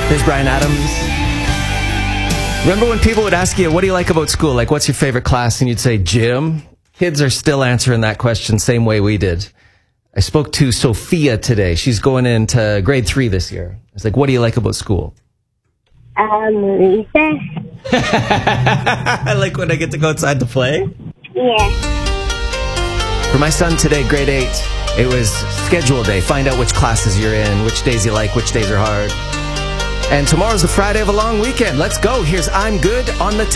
There's Brian Adams. Remember when people would ask you, what do you like about school? Like, what's your favorite class? And you'd say, gym. Kids are still answering that question same way we did. I spoke to Sophia today. She's going into grade 3 this year. I was like, what do you like about school? Recess. I like when I get to go outside to play. Yeah. For my son today, grade 8, it was schedule day. Find out which classes you're in, which days you like, which days are hard. And tomorrow's the Friday of a long weekend. Let's go. Here's I'm Good on the